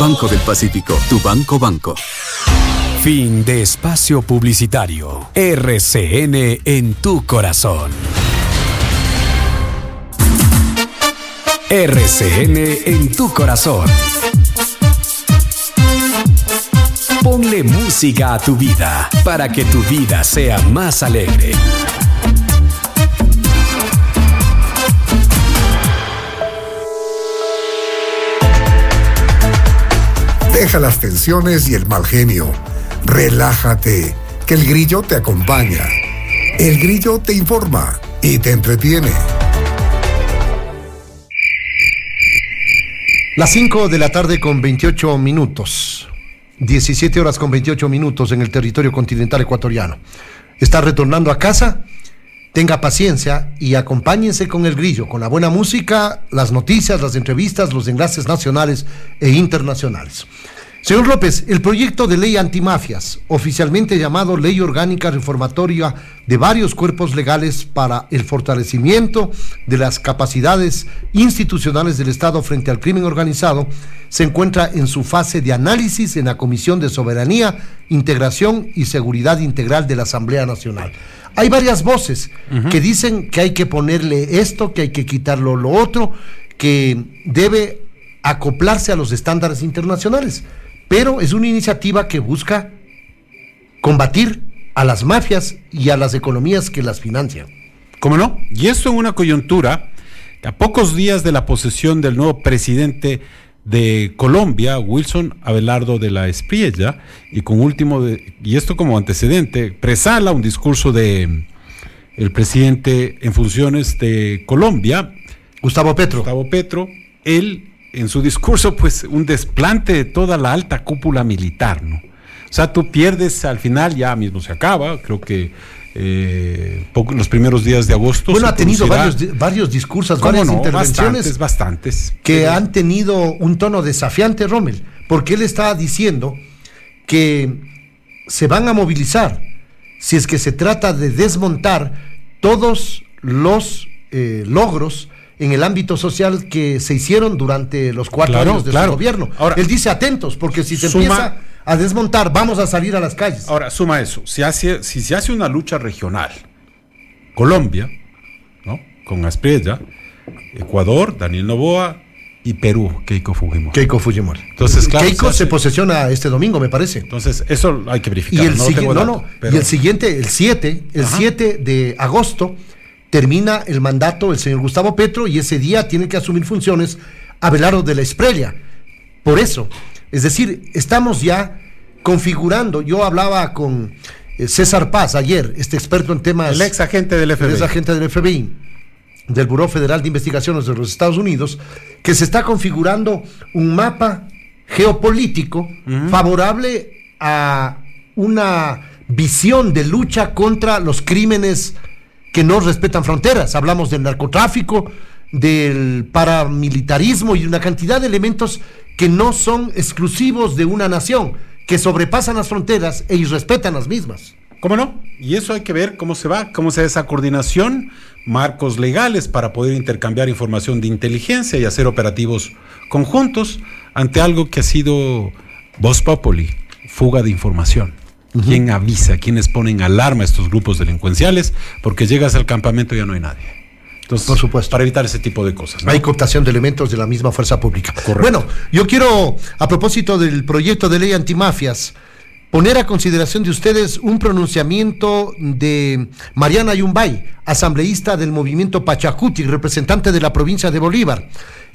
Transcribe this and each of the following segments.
Banco del Pacífico, tu banco. Fin de espacio publicitario. RCN en tu corazón. RCN en tu corazón. Ponle música a tu vida para que tu vida sea más alegre. Deja las tensiones y el mal genio. Relájate, que el Grillo te acompaña. El Grillo te informa y te entretiene. Las 5 de la tarde con 28 minutos. 17 horas con 28 minutos en el territorio continental ecuatoriano. ¿Está retornando a casa? Tenga paciencia y acompáñense con el Grillo, con la buena música, las noticias, las entrevistas, los enlaces nacionales e internacionales. Señor López, el proyecto de ley antimafias, oficialmente llamado Ley Orgánica Reformatoria de varios cuerpos legales para el fortalecimiento de las capacidades institucionales del Estado frente al crimen organizado, se encuentra en su fase de análisis en la Comisión de Soberanía, Integración y Seguridad Integral de la Asamblea Nacional. Hay varias voces que dicen que hay que ponerle esto, que hay que quitarlo lo otro, que debe acoplarse a los estándares internacionales. Pero es una iniciativa que busca combatir a las mafias y a las economías que las financian. ¿Cómo no? Y esto en una coyuntura, a pocos días de la posesión del nuevo presidente de Colombia, Wilson Abelardo de la Espriella, y esto como antecedente, presala un discurso de el presidente en funciones de Colombia, Gustavo Petro. Él en su discurso, pues, un desplante de toda la alta cúpula militar, ¿no? O sea, tú pierdes, al final ya mismo se acaba, creo que los primeros días de agosto. Bueno, ha tenido varios discursos, varias intervenciones. Bastantes. Que han tenido un tono desafiante, Rommel, porque él está diciendo que se van a movilizar si es que se trata de desmontar todos los logros en el ámbito social que se hicieron durante los 4 años de su gobierno. Ahora, él dice atentos, porque si se empieza a desmontar, vamos a salir a las calles. Ahora, suma eso, si se hace una lucha regional, Colombia, ¿no?, con Asprilla, Ecuador, Daniel Noboa, y Perú, Keiko Fujimori. Entonces, claro, Keiko se posesiona este domingo, me parece. Entonces, eso hay que verificar. Y el siguiente, el 7 de agosto, termina el mandato del señor Gustavo Petro y ese día tiene que asumir funciones Abelardo de la Espriella. Por eso, es decir, estamos ya configurando. Yo hablaba con César Paz ayer, este experto en temas... El ex agente del FBI. El ex agente del FBI, del Buró Federal de Investigaciones de los Estados Unidos, que se está configurando un mapa geopolítico favorable a una visión de lucha contra los crímenes que no respetan fronteras. Hablamos del narcotráfico, del paramilitarismo y una cantidad de elementos que no son exclusivos de una nación, que sobrepasan las fronteras e irrespetan las mismas. ¿Cómo no? Y eso hay que ver cómo se da esa coordinación, marcos legales para poder intercambiar información de inteligencia y hacer operativos conjuntos ante algo que ha sido Voz Populi, fuga de información. ¿Quién avisa? ¿Quiénes ponen alarma a estos grupos delincuenciales? Porque llegas al campamento y ya no hay nadie. Entonces, por supuesto, para evitar ese tipo de cosas, ¿no? Hay cooptación de elementos de la misma fuerza pública. Correcto. Bueno, yo quiero, a propósito del proyecto de ley antimafias, poner a consideración de ustedes un pronunciamiento de Mariana Yumbay, asambleísta del movimiento Pachacuti, representante de la provincia de Bolívar.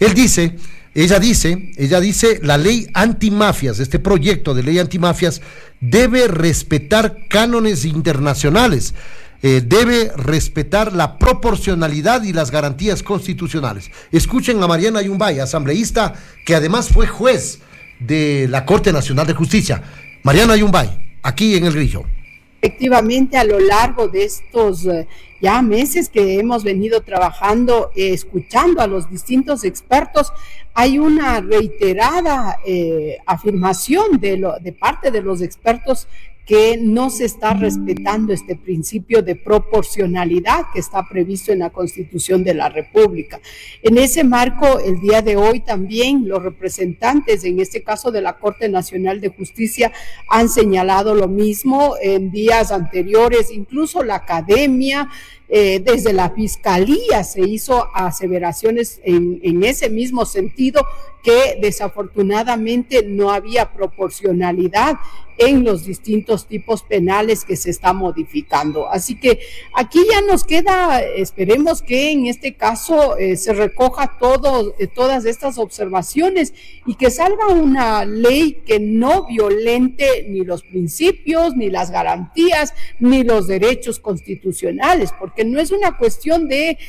Ella dice, la ley antimafias, este proyecto de ley antimafias debe respetar cánones internacionales, debe respetar la proporcionalidad y las garantías constitucionales. Escuchen a Mariana Yumbay, asambleísta que además fue juez de la Corte Nacional de Justicia. Mariana Yumbay, aquí en El Grillo. Efectivamente, a lo largo de estos ya meses que hemos venido trabajando, escuchando a los distintos expertos, hay una reiterada afirmación de parte de los expertos que no se está respetando este principio de proporcionalidad que está previsto en la Constitución de la República. En ese marco, el día de hoy también los representantes, en este caso de la Corte Nacional de Justicia, han señalado lo mismo en días anteriores, incluso la academia, desde la Fiscalía se hizo aseveraciones en ese mismo sentido, que desafortunadamente no había proporcionalidad en los distintos tipos penales que se está modificando. Así que aquí ya nos queda, esperemos que en este caso se recoja todas estas observaciones y que salga una ley que no violente ni los principios, ni las garantías, ni los derechos constitucionales, porque no es una cuestión de,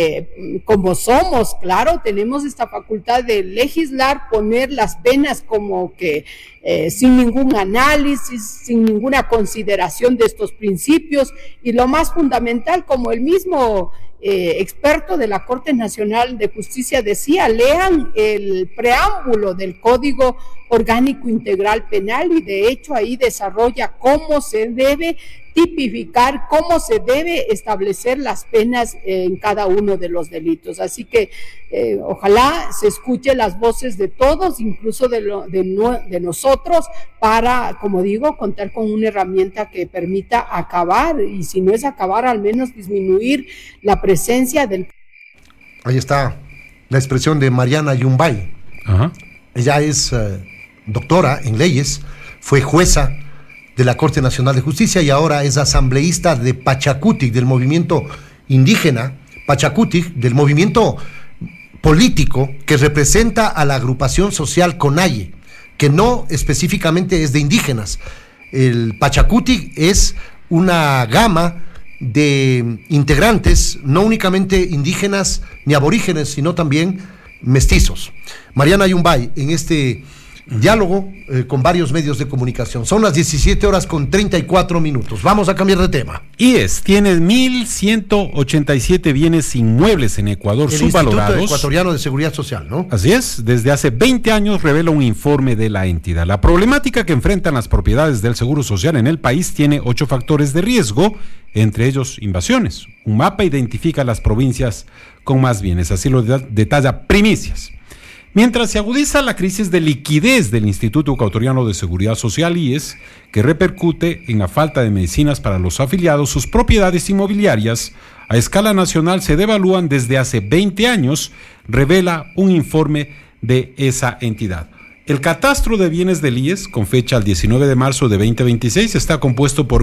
como somos, claro, tenemos esta facultad de legislar, poner las penas como que sin ningún análisis, sin ninguna consideración de estos principios, y lo más fundamental, como el mismo experto de la Corte Nacional de Justicia decía, lean el preámbulo del Código Orgánico Integral Penal, y de hecho ahí desarrolla cómo se debe tipificar, cómo se debe establecer las penas en cada uno de los delitos. Así que ojalá se escuche las voces de todos, incluso de nosotros, para, como digo, contar con una herramienta que permita acabar, y si no es acabar, al menos disminuir la presencia del... Ahí está la expresión de Mariana Yumbay. Ajá. Ella es doctora en leyes, fue jueza de la Corte Nacional de Justicia y ahora es asambleísta de Pachakutik, del movimiento indígena Pachakutik, del movimiento político que representa a la agrupación social CONAIE, que no específicamente es de indígenas. El Pachakutik es una gama de integrantes, no únicamente indígenas ni aborígenes, sino también mestizos. Mariana Yumbay, en este diálogo con varios medios de comunicación. Son las 17:34. Vamos a cambiar de tema. IES tiene 1.187 bienes inmuebles en Ecuador subvalorados. El Instituto Ecuatoriano de Seguridad Social, ¿no? Así es, desde hace 20 años revela un informe de la entidad. La problemática que enfrentan las propiedades del Seguro Social en el país tiene 8 factores de riesgo, entre ellos invasiones. Un mapa identifica las provincias con más bienes, así lo detalla Primicias. Mientras se agudiza la crisis de liquidez del Instituto Ecuatoriano de Seguridad Social, IES, que repercute en la falta de medicinas para los afiliados, sus propiedades inmobiliarias a escala nacional se devalúan desde hace 20 años, revela un informe de esa entidad. El catastro de bienes del IES, con fecha el 19 de marzo de 2026, está compuesto por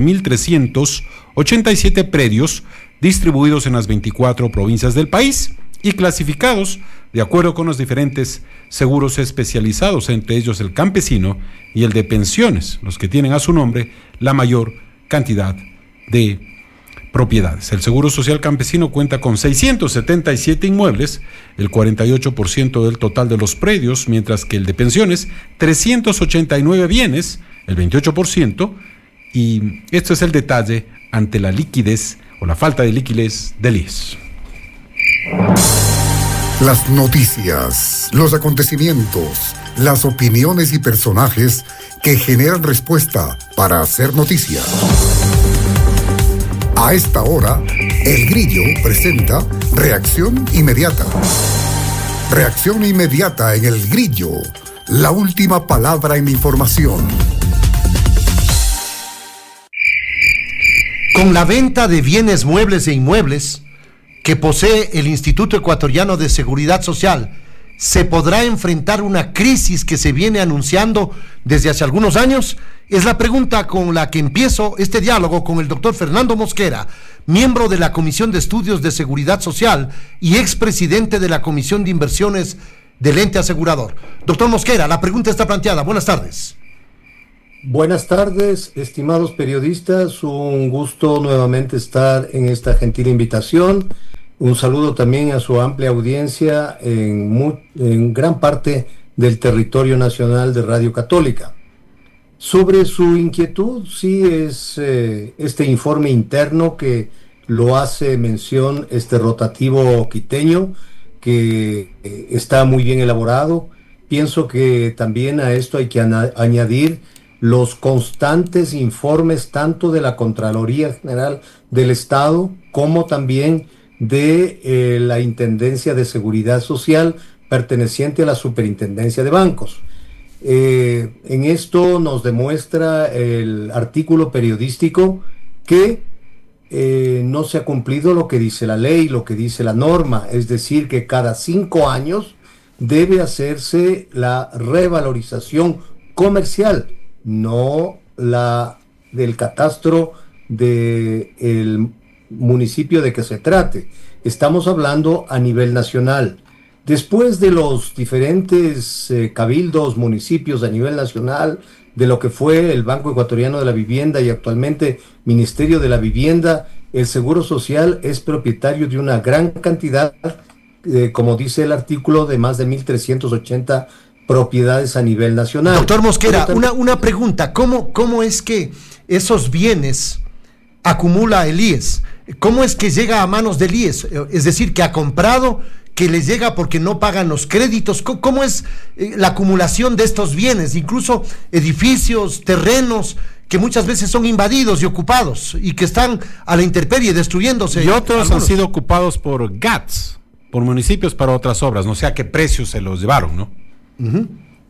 1.387 predios distribuidos en las 24 provincias del país y clasificados de acuerdo con los diferentes seguros especializados, entre ellos el campesino y el de pensiones, los que tienen a su nombre la mayor cantidad de propiedades. El Seguro Social Campesino cuenta con 677 inmuebles, el 48% del total de los predios, mientras que el de pensiones, 389 bienes, el 28%, y esto es el detalle ante la liquidez o la falta de liquidez del IES. Las noticias, los acontecimientos, las opiniones y personajes que generan respuesta para hacer noticia. A esta hora, El Grillo presenta Reacción Inmediata. Reacción Inmediata en El Grillo, la última palabra en la información. Con la venta de bienes muebles e inmuebles que posee el Instituto Ecuatoriano de Seguridad Social, ¿se podrá enfrentar una crisis que se viene anunciando desde hace algunos años? Es la pregunta con la que empiezo este diálogo con el doctor Fernando Mosquera, miembro de la Comisión de Estudios de Seguridad Social y expresidente de la Comisión de Inversiones del ente asegurador. Doctor Mosquera, la pregunta está planteada. Buenas tardes. Buenas tardes, estimados periodistas. Un gusto nuevamente estar en esta gentil invitación. Un saludo también a su amplia audiencia en gran parte del territorio nacional de Radio Católica. Sobre su inquietud, sí es este informe interno que lo hace mención este rotativo quiteño, que está muy bien elaborado. Pienso que también a esto hay que añadir los constantes informes tanto de la Contraloría General del Estado como también de la Intendencia de Seguridad Social perteneciente a la Superintendencia de Bancos. En esto nos demuestra el artículo periodístico que no se ha cumplido lo que dice la ley, lo que dice la norma, es decir, que cada 5 años debe hacerse la revalorización comercial, no la del catastro del municipio de que se trate. Estamos hablando a nivel nacional. Después de los diferentes cabildos, municipios a nivel nacional, de lo que fue el Banco Ecuatoriano de la Vivienda y actualmente Ministerio de la Vivienda, el Seguro Social es propietario de una gran cantidad, como dice el artículo, de más de 1.380 propiedades a nivel nacional. Doctor Mosquera, una pregunta, ¿cómo es que esos bienes acumula el IES? ¿Cómo es que llega a manos del IES? Es decir, que ha comprado, que les llega porque no pagan los créditos. ¿Cómo es la acumulación de estos bienes? Incluso edificios, terrenos, que muchas veces son invadidos y ocupados y que están a la intemperie destruyéndose. Y otros han sido ocupados por GATS, por municipios para otras obras. No sé a qué precio se los llevaron, ¿no? Uh-huh.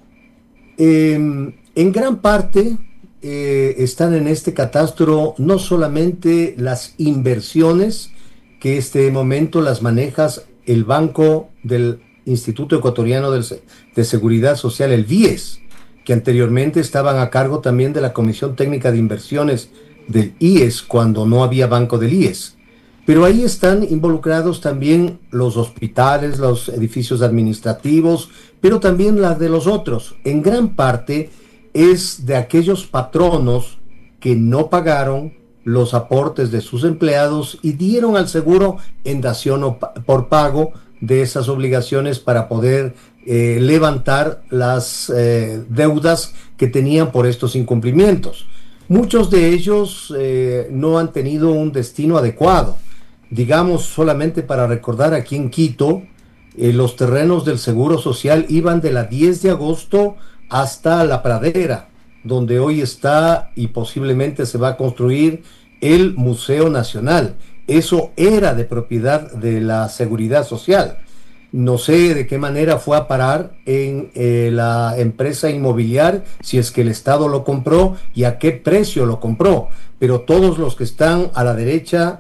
En gran parte están en este catastro no solamente las inversiones, que este momento las manejas el Banco del Instituto Ecuatoriano de Seguridad Social, el BIES, que anteriormente estaban a cargo también de la Comisión Técnica de Inversiones del IES, cuando no había banco del IES. Pero ahí están involucrados también los hospitales, los edificios administrativos, pero también las de los otros. En gran parte es de aquellos patronos que no pagaron los aportes de sus empleados y dieron al seguro en dación o por pago de esas obligaciones para poder levantar las deudas que tenían por estos incumplimientos. Muchos de ellos no han tenido un destino adecuado. Digamos, solamente para recordar, aquí en Quito, los terrenos del Seguro Social iban de la 10 de agosto hasta La Pradera, donde hoy está y posiblemente se va a construir el Museo Nacional. Eso era de propiedad de la Seguridad Social. No sé de qué manera fue a parar en la empresa inmobiliaria, si es que el Estado lo compró y a qué precio lo compró. Pero todos los que están a la derecha,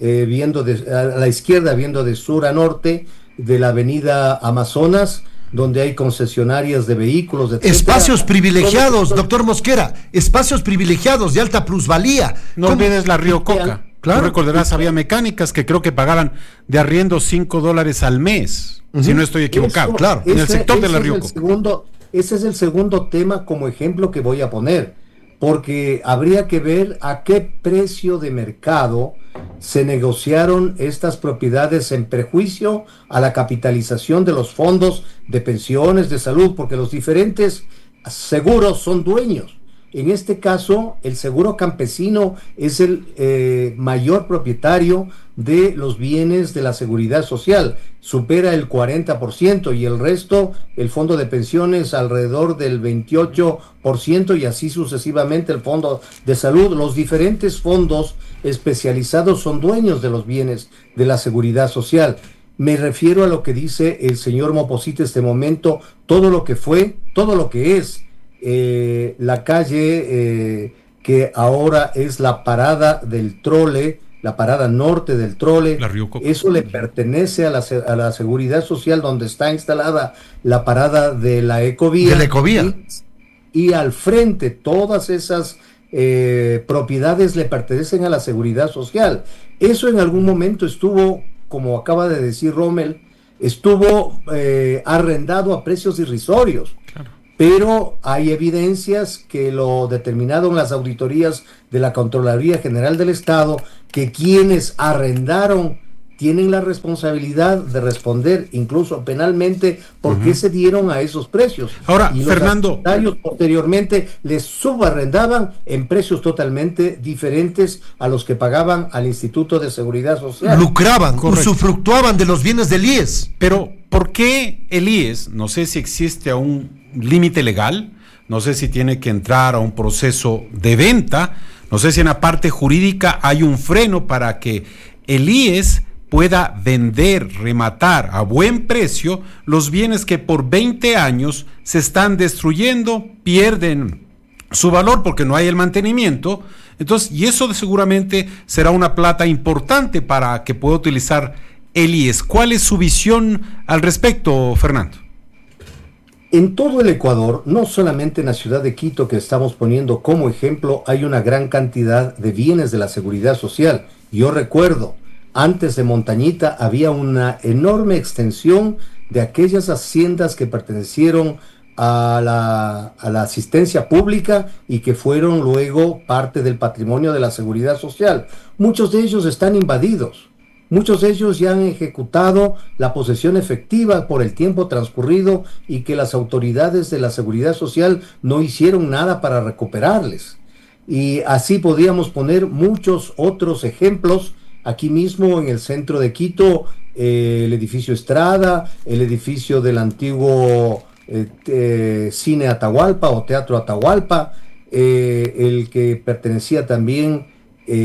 a la izquierda, viendo de sur a norte, de la avenida Amazonas, donde hay concesionarias de vehículos, etcétera. Espacios privilegiados, doctor Mosquera, espacios privilegiados de alta plusvalía. No olvides la Río Coca. Claro. Tú recordarás, había mecánicas que creo que pagaban de arriendo $5 al mes, si no estoy equivocado. Eso, claro, en el sector de la Río Coca. Ese es el segundo tema como ejemplo que voy a poner, porque habría que ver a qué precio de mercado se negociaron estas propiedades en prejuicio a la capitalización de los fondos de pensiones, de salud, porque los diferentes seguros son dueños. En este caso, el seguro campesino es el mayor propietario de los bienes de la seguridad social, supera el 40%, y el resto, el fondo de pensiones, alrededor del 28%, y así sucesivamente el fondo de salud. Los diferentes fondos especializados son dueños de los bienes de la seguridad social. Me refiero a lo que dice el señor Moposite este momento, todo lo que fue, todo lo que es la calle que ahora es la parada del trole, la parada norte del trole, eso le pertenece a la seguridad social, donde está instalada la parada de la Ecovía. Y al frente todas esas propiedades le pertenecen a la seguridad social. Eso en algún momento estuvo, como acaba de decir Rommel, estuvo arrendado a precios irrisorios. Claro. Pero hay evidencias que lo determinaron las auditorías de la Contraloría General del Estado, que quienes arrendaron tienen la responsabilidad de responder, incluso penalmente, por qué se dieron a esos precios. Ahora, y los Fernando, posteriormente les subarrendaban en precios totalmente diferentes a los que pagaban al Instituto de Seguridad Social. Lucraban, usufructuaban de los bienes del IES. Pero, ¿por qué el IES, no sé si existe un límite legal, no sé si tiene que entrar a un proceso de venta, no sé si en la parte jurídica hay un freno para que el IES pueda vender, rematar a buen precio los bienes que por 20 años se están destruyendo, pierden su valor porque no hay el mantenimiento. Entonces, y eso seguramente será una plata importante para que pueda utilizar el IES. ¿Cuál es su visión al respecto, Fernando? En todo el Ecuador, no solamente en la ciudad de Quito que estamos poniendo como ejemplo, hay una gran cantidad de bienes de la seguridad social. Yo recuerdo, antes de Montañita había una enorme extensión de aquellas haciendas que pertenecieron a la asistencia pública y que fueron luego parte del patrimonio de la seguridad social. Muchos de ellos están invadidos. Muchos de ellos ya han ejecutado la posesión efectiva por el tiempo transcurrido y que las autoridades de la seguridad social no hicieron nada para recuperarles. Y así podríamos poner muchos otros ejemplos. Aquí mismo en el centro de Quito, el edificio Estrada, el edificio del antiguo Cine Atahualpa o Teatro Atahualpa, el que pertenecía también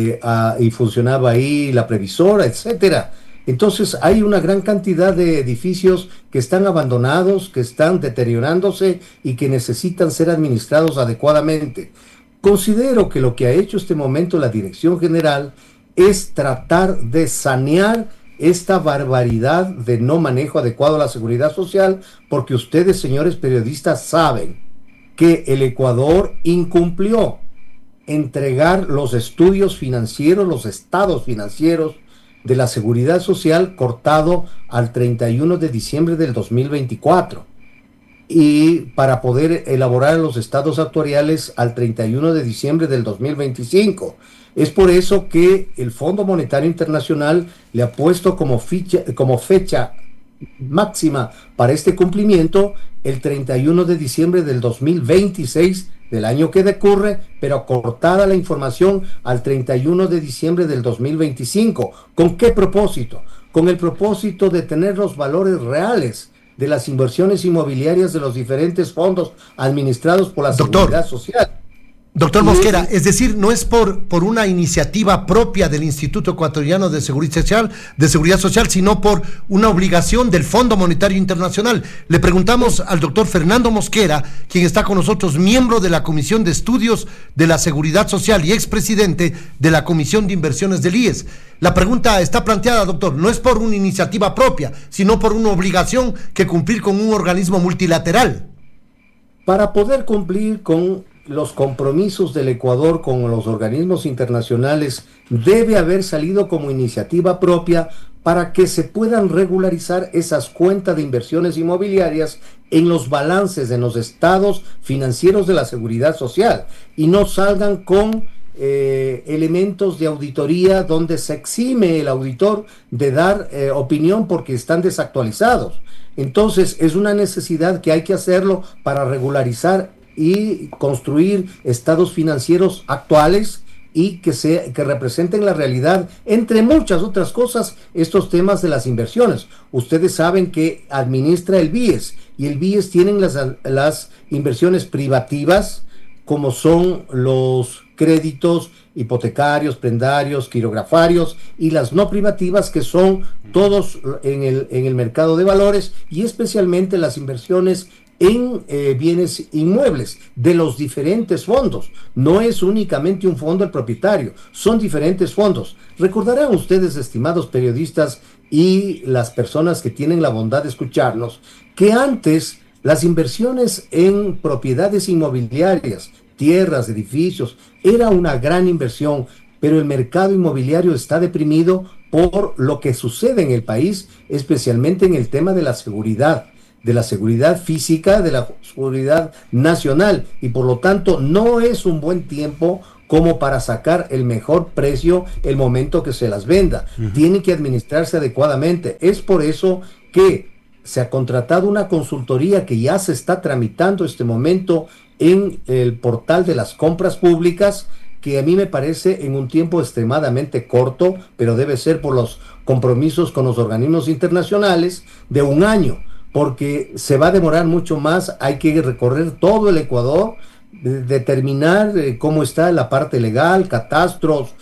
y funcionaba ahí la Previsora, etcétera. Entonces hay una gran cantidad de edificios que están abandonados, que están deteriorándose y que necesitan ser administrados adecuadamente. Considero que lo que ha hecho este momento la Dirección General es tratar de sanear esta barbaridad de no manejo adecuado a la seguridad social, porque ustedes, señores periodistas, saben que el Ecuador incumplió entregar los estudios financieros, los estados financieros de la seguridad social cortado al 31 de diciembre del 2024 y para poder elaborar los estados actuariales al 31 de diciembre del 2025. Es por eso que el Fondo Monetario Internacional le ha puesto como fecha máxima para este cumplimiento el 31 de diciembre del 2026 del año que decurre, pero cortada la información al 31 de diciembre del 2025. ¿Con qué propósito? Con el propósito de tener los valores reales de las inversiones inmobiliarias de los diferentes fondos administrados por la Seguridad Social. Doctor Mosquera, es decir, no es por una iniciativa propia del Instituto Ecuatoriano de Seguridad Social, sino por una obligación del Fondo Monetario Internacional. Le preguntamos al doctor Fernando Mosquera, quien está con nosotros, miembro de la Comisión de Estudios de la Seguridad Social y expresidente de la Comisión de Inversiones del IES. La pregunta está planteada, doctor, no es por una iniciativa propia, sino por una obligación que cumplir con un organismo multilateral. Para poder cumplir con los compromisos del Ecuador con los organismos internacionales, debe haber salido como iniciativa propia para que se puedan regularizar esas cuentas de inversiones inmobiliarias en los balances, en los estados financieros de la seguridad social, y no salgan con elementos de auditoría donde se exime el auditor de dar opinión porque están desactualizados. Entonces es una necesidad que hay que hacerlo para regularizar y construir estados financieros actuales y que representen la realidad, entre muchas otras cosas, estos temas de las inversiones. Ustedes saben que administra el BIES, y el BIES tienen las inversiones privativas, como son los créditos hipotecarios, prendarios, quirografarios, y las no privativas, que son todos en el mercado de valores, y especialmente las inversiones en bienes inmuebles de los diferentes fondos. No es únicamente un fondo el propietario, son diferentes fondos. Recordarán ustedes, estimados periodistas y las personas que tienen la bondad de escucharnos, que antes las inversiones en propiedades inmobiliarias, tierras, edificios, era una gran inversión, pero el mercado inmobiliario está deprimido por lo que sucede en el país, especialmente en el tema de la seguridad física, de la seguridad nacional, y por lo tanto no es un buen tiempo como para sacar el mejor precio el momento que se las venda. Tiene que administrarse adecuadamente. Es por eso que se ha contratado una consultoría que ya se está tramitando este momento en el portal de las compras públicas, que a mí me parece en un tiempo extremadamente corto, pero debe ser por los compromisos con los organismos internacionales, de un año, porque se va a demorar mucho más, hay que recorrer todo el Ecuador, determinar cómo está la parte legal, catastros,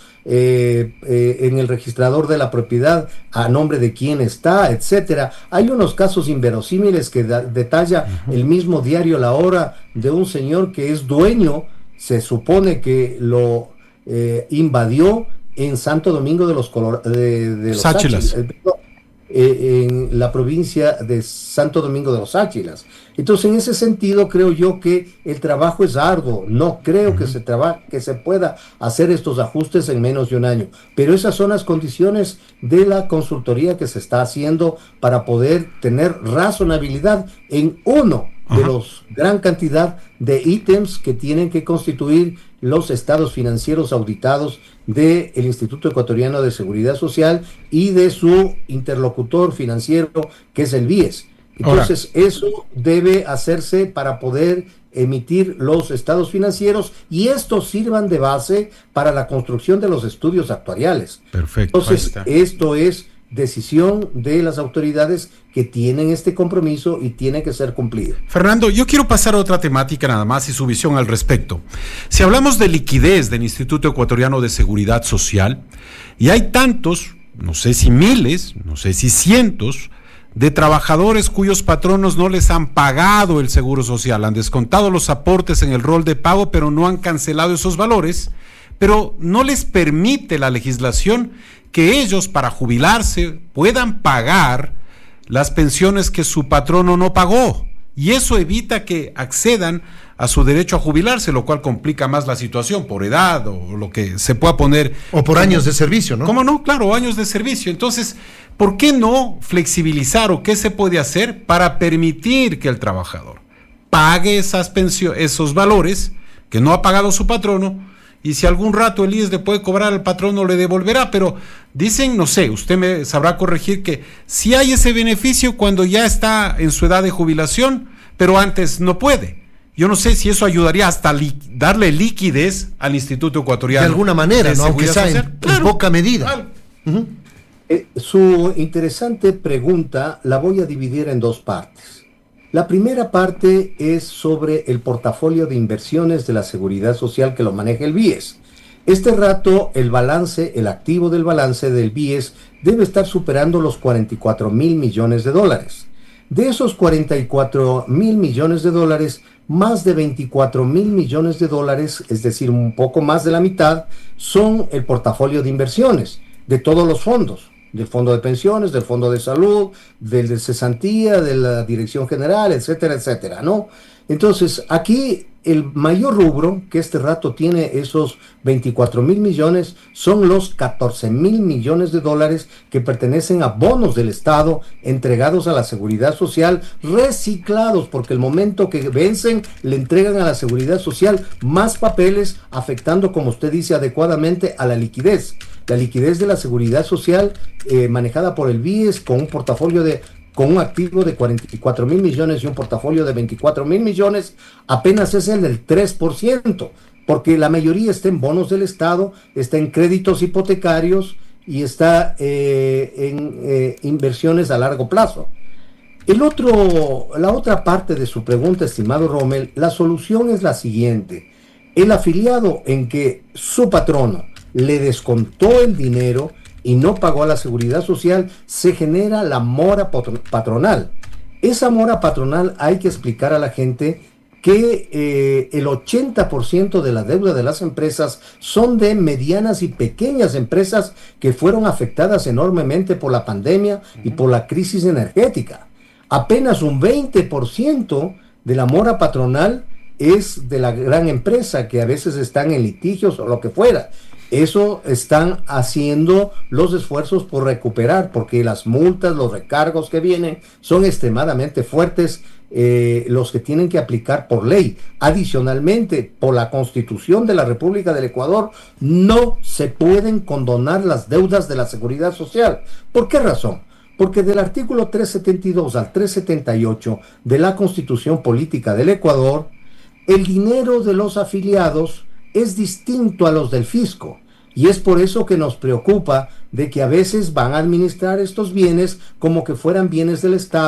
en el registrador de la propiedad, a nombre de quién está, etcétera. Hay unos casos inverosímiles que detalla el mismo diario La Hora, de un señor que es dueño, se supone que lo invadió en Santo Domingo de los Sáchilas. En la provincia de Santo Domingo de los Áchilas. Entonces, en ese sentido, creo yo que el trabajo es arduo. No creo que se pueda hacer estos ajustes en menos de un año. Pero esas son las condiciones de la consultoría que se está haciendo para poder tener razonabilidad en uno de los gran cantidad de ítems que tienen que constituir los estados financieros auditados del Instituto Ecuatoriano de Seguridad Social y de su interlocutor financiero, que es el BIES. Entonces, eso debe hacerse para poder emitir los estados financieros y estos sirvan de base para la construcción de los estudios actuariales. Perfecto. Entonces, esto es decisión de las autoridades que tienen este compromiso y tiene que ser cumplido. Fernando, yo quiero pasar a otra temática nada más y su visión al respecto. Si hablamos de liquidez del Instituto Ecuatoriano de Seguridad Social, y hay tantos, no sé si miles, no sé si cientos, de trabajadores cuyos patronos no les han pagado el seguro social, han descontado los aportes en el rol de pago, pero no han cancelado esos valores, pero no les permite la legislación que ellos, para jubilarse, puedan pagar las pensiones que su patrono no pagó, y eso evita que accedan a su derecho a jubilarse, lo cual complica más la situación por edad o lo que se pueda poner. O por años de servicio, ¿no? ¿Cómo no? Claro, años de servicio. Entonces, ¿por qué no flexibilizar o qué se puede hacer para permitir que el trabajador pague esas pensiones, esos valores que no ha pagado su patrono? Y si algún rato el IES le puede cobrar al patrono, le devolverá, pero dicen, no sé, usted me sabrá corregir, que sí hay ese beneficio cuando ya está en su edad de jubilación, pero antes no puede. Yo no sé si eso ayudaría hasta darle liquidez al Instituto Ecuatoriano. De alguna manera, ¿no? Aunque sea en poca medida. Claro. Su interesante pregunta la voy a dividir en dos partes. La primera parte es sobre el portafolio de inversiones de la Seguridad Social que lo maneja el BIES. Este rato el balance, el activo del balance del BIES debe estar superando los 44,000 millones de dólares. De esos 44,000 millones de dólares, más de 24,000 millones de dólares, es decir, un poco más de la mitad, son el portafolio de inversiones de todos los fondos. Del fondo de pensiones, del fondo de salud, del de cesantía, de la dirección general, etcétera, etcétera, ¿no? Entonces, aquí el mayor rubro que este rato tiene esos 24,000 millones son los 14,000 millones de dólares que pertenecen a bonos del Estado entregados a la Seguridad Social, reciclados, porque el momento que vencen le entregan a la Seguridad Social más papeles, afectando, como usted dice adecuadamente, a la liquidez. La liquidez de la Seguridad Social manejada por el BIES con un portafolio con un activo de 44,000 millones y un portafolio de 24,000 millones, apenas es el del 3%, porque la mayoría está en bonos del Estado, está en créditos hipotecarios y está en inversiones a largo plazo. La otra parte de su pregunta, estimado Rommel, la solución es la siguiente. El afiliado en que su patrono le descontó el dinero y no pagó a la Seguridad Social, se genera la mora patronal. Esa mora patronal hay que explicar a la gente que el 80% de la deuda de las empresas son de medianas y pequeñas empresas que fueron afectadas enormemente por la pandemia y por la crisis energética. Apenas un 20% de la mora patronal es de la gran empresa, que a veces están en litigios o lo que fuera. Eso están haciendo los esfuerzos por recuperar, porque las multas, los recargos que vienen son extremadamente fuertes, los que tienen que aplicar por ley. Adicionalmente, por la Constitución de la República del Ecuador, no se pueden condonar las deudas de la Seguridad Social. ¿Por qué razón? Porque del artículo 372 al 378 de la Constitución Política del Ecuador, el dinero de los afiliados es distinto a los del fisco, y es por eso que nos preocupa de que a veces van a administrar estos bienes como que fueran bienes del Estado.